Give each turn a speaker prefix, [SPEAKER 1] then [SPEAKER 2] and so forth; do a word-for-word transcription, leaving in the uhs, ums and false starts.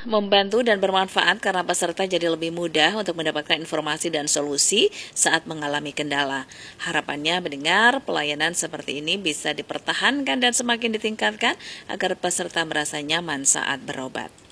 [SPEAKER 1] membantu dan bermanfaat karena peserta jadi lebih mudah untuk mendapatkan informasi dan solusi saat mengalami kendala. Harapannya mendengar pelayanan seperti ini bisa dipertahankan dan semakin ditingkatkan agar peserta merasa nyaman saat berobat.